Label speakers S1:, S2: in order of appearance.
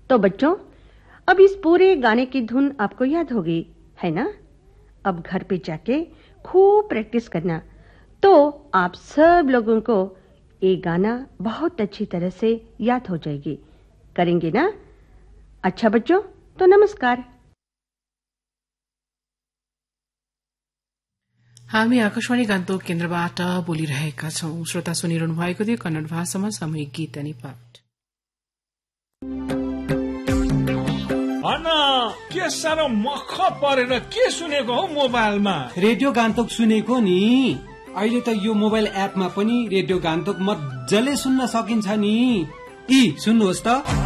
S1: तो बच्चों, अब इस पूरे गाने की धुन आपको याद होगी, है ना? अब घर पे जाके खूब प्रैक्टिस करना, तो आप सब लोगों को ये गाना बहुत अच्छी तरह से याद हो जाएगी। करेंगे ना? अच्छा बच्चों, तो नमस्कार।
S2: हामी आकाशवाणी गान्तोक केन्द्रबाट बोलिरहेका छौं। श्रोता सुनिरहनु भएको थियो कन्नड भाषामा सामूहिक गीत अनि पाठ।
S3: के साह्रो मख परेर के सुनेको हो मोबाइलमा?
S4: रेडियो गान्तोक सुनेको नि। अहिले त यो मोबाइल एपमा पनि रेडियो गान्तोक मज्जाले सुन्न सकिन्छ नि। सुन्नुहोस् त।